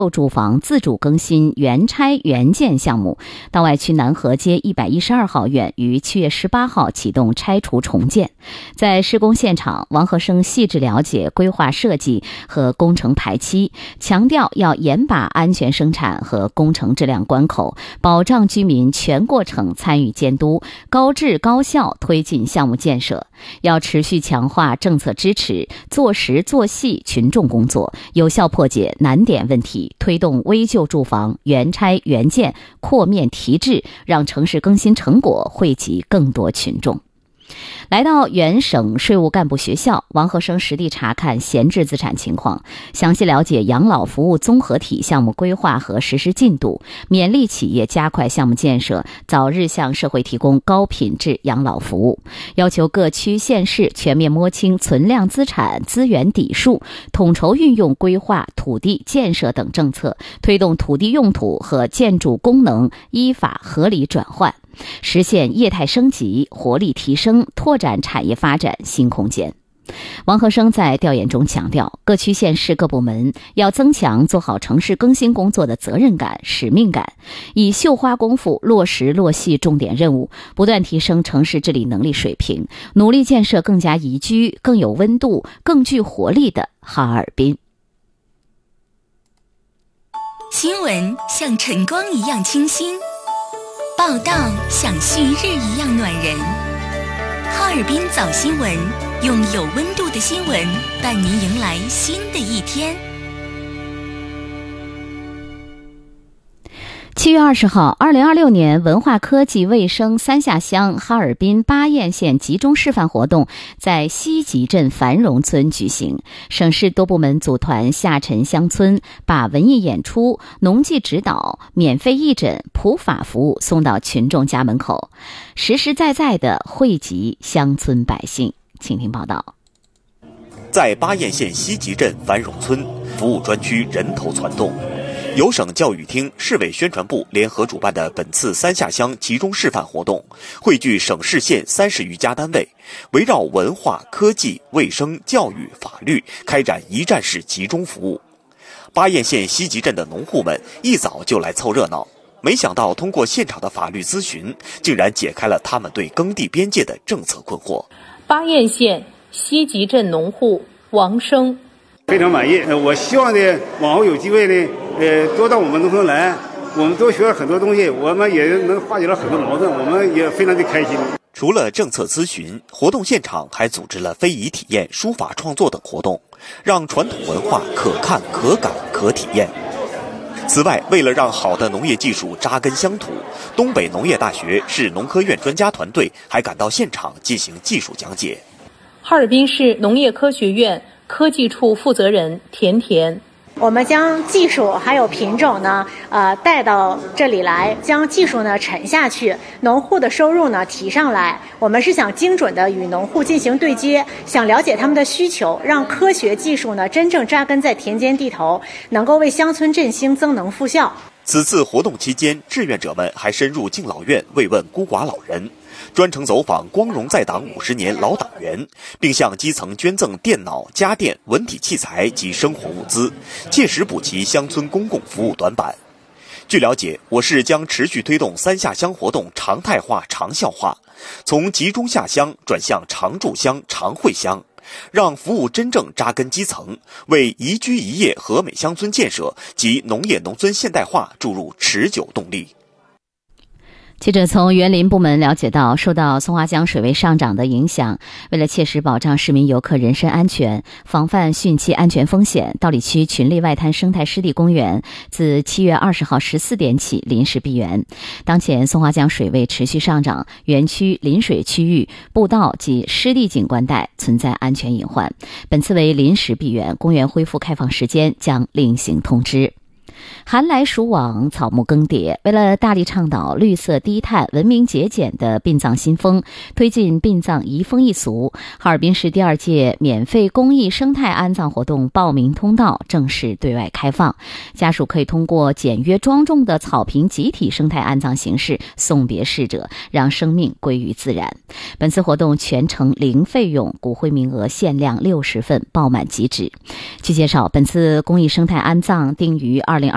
住房自主更新原拆原建项目，道外区南河街112号院于7月18号启动拆除重建。在施工现场，王和生细致了解规划设计和工程排期，强调要严把安全生产和工程质量关口，保障居民全过程参与监督，高质高效推进项目建设。要持续强化政策支持，做实做细群众工作，有效破解难点问题，推动危旧住房原拆原建扩面提质，让城市更新成果惠及更多群众。来到原省税务干部学校，王和生实地查看闲置资产情况，详细了解养老服务综合体项目规划和实施进度，勉励企业加快项目建设，早日向社会提供高品质养老服务。要求各区县市全面摸清存量资产资源底数，统筹运用规划、土地、建设等政策，推动土地用途和建筑功能依法合理转换，实现业态升级、活力提升，拓展产业发展新空间。王和生在调研中强调，各区县市各部门要增强做好城市更新工作的责任感、使命感，以绣花功夫落实落细重点任务，不断提升城市治理能力水平，努力建设更加宜居、更有温度、更具活力的哈尔滨。 新闻像晨光一样清新，报道像旭日一样暖人。哈尔滨早新闻，用有温度的新闻伴您迎来新的一天。 7月20号，2026年文化科技卫生三下乡哈尔滨巴彦县集中示范活动在西集镇繁荣村举行。省市多部门组团下沉乡村，把文艺演出、农技指导、免费义诊、普法服务送到群众家门口，实实在在地惠及乡村百姓。请听报道。 在巴彦县西集镇繁荣村，服务专区人头攒动。由省教育厅、市委宣传部联合主办的本次三下乡集中示范活动，汇聚省市县30余家单位，围绕文化、科技、卫生、教育、法律，开展一站式集中服务。巴彦县西集镇的农户们一早就来凑热闹，没想到通过现场的法律咨询，竟然解开了他们对耕地边界的政策困惑。 巴彦县西集镇农户王生非常满意。我希望呢，往后有机会呢，多到我们农村来，我们多学了很多东西，我们也能化解了很多矛盾，我们也非常的开心。 除了政策咨询，活动现场还组织了非遗体验、书法创作等活动，让传统文化可看、可感、可体验。此外，为了让好的农业技术扎根乡土，东北农业大学市农科院专家团队还赶到现场进行技术讲解。 哈尔滨市农业科学院科技处负责人田田， 我们将技术还有品种呢，带到这里来，将技术呢沉下去，农户的收入呢提上来。我们是想精准的与农户进行对接，想了解他们的需求，让科学技术呢真正扎根在田间地头，能够为乡村振兴增能复效。 此次活动期间，志愿者们还深入敬老院慰问孤寡老人，专程走访光荣在党50年老党员，并向基层捐赠电脑、家电、文体器材及生活物资，切实补齐乡村公共服务短板。据了解，我市将持续推动三下乡活动常态化、长效化，从集中下乡转向常驻乡、常惠乡，让服务真正扎根基层，为宜居宜业和美乡村建设及农业农村现代化注入持久动力。 记者从园林部门了解到，受到松花江水位上涨的影响，为了切实保障市民游客人身安全，防范汛期安全风险，道里区群力外滩生态湿地公园自7月20号14点起临时闭园。当前松花江水位持续上涨，园区临水区域、步道及湿地景观带存在安全隐患，本次为临时闭园，公园恢复开放时间将另行通知。寒来暑往，草木更迭，为了大力倡导绿色低碳、文明节俭的殡葬新风，推进殡葬移风易俗，哈尔滨市第2届免费公益生态安葬活动报名通道正式对外开放，家属可以通过简约庄重的草坪集体生态安葬形式送别逝者，让生命归于自然。本次活动全程零费用，骨灰名额限量60份，爆满即止。据介绍，本次公益生态安葬定于2026